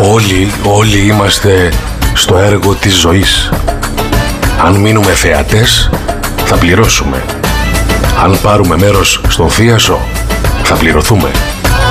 Όλοι είμαστε στο έργο της ζωής. Αν μείνουμε θεατές, θα πληρώσουμε. Αν πάρουμε μέρος στον θίασο, θα πληρωθούμε.